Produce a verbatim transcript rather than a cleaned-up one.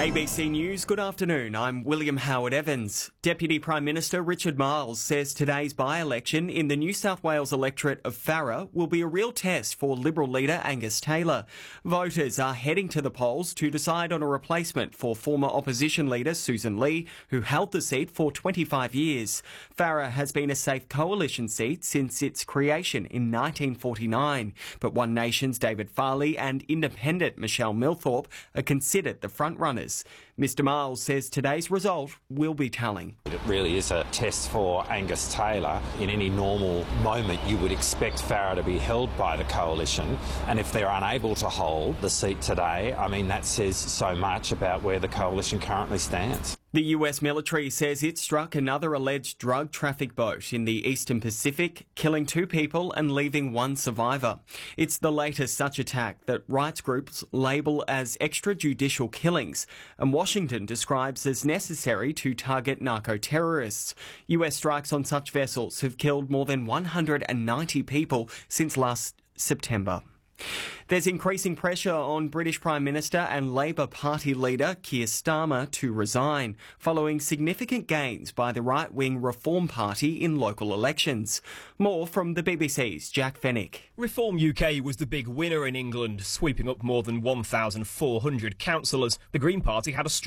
A B C News, good afternoon. I'm William Howard Evans. Deputy Prime Minister Richard Marles says today's by-election in the New South Wales electorate of Farrer will be a real test for Liberal leader Angus Taylor. Voters are heading to the polls to decide on a replacement for former opposition leader Susan Lee, who held the seat for twenty-five years. Farrer has been a safe coalition seat since its creation in nineteen forty-nine, but One Nation's David Farley and independent Michelle Milthorpe are considered the front-runners. Mister Marles says today's result will be telling. It really is a test for Angus Taylor. In any normal moment, you would expect Farrer to be held by the coalition, and if they're unable to hold the seat today, I mean, that says so much about where the coalition currently stands. The U S military says it struck another alleged drug traffic boat in the Eastern Pacific, killing two people and leaving one survivor. It's the latest such attack that rights groups label as extrajudicial killings, and Washington describes as necessary to target narco-terrorists. U S strikes on such vessels have killed more than one hundred ninety people since last September. There's increasing pressure on British Prime Minister and Labor Party leader Keir Starmer to resign, following significant gains by the right-wing Reform Party in local elections. More from the B B C's Jack Fennick. Reform U K was the big winner in England, sweeping up more than one thousand four hundred councillors. The Green Party had a